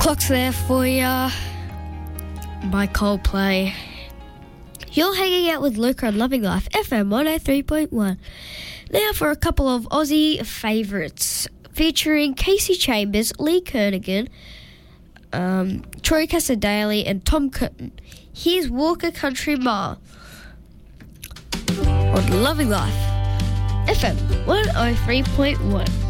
Clocks there for ya by Coldplay. You're hanging out with Luca on Loving Life, FM 103.1. Now for a couple of Aussie favourites, featuring Casey Chambers, Lee Kernaghan, Troy Cassar-Daley and Tom Curtin. Here's Walker Country Mile on Loving Life, FM 103.1.